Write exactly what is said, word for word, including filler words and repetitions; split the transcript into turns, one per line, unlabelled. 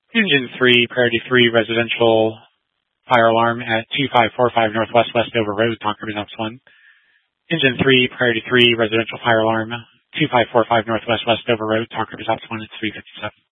Engine three, priority three, residential fire alarm at two five four five Northwest Westover Road, Tonka results one. Engine three, priority three, residential fire alarm, two five four five Northwest Westover Road, Tonka results one, it's three fifty-seven.